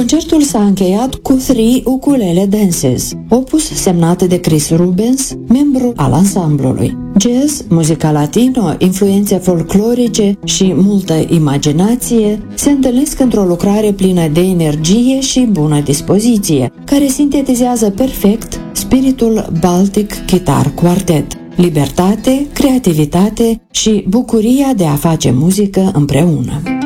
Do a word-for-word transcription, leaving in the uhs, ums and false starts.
Concertul s-a încheiat cu Three Ukulele Dances, opus semnat de Chris Rubens, membru al ansamblului. Jazz, muzica latino, influențe folclorice și multă imaginație se întâlnesc într-o lucrare plină de energie și bună dispoziție, care sintetizează perfect spiritul Baltic Guitar Quartet: libertate, creativitate și bucuria de a face muzică împreună.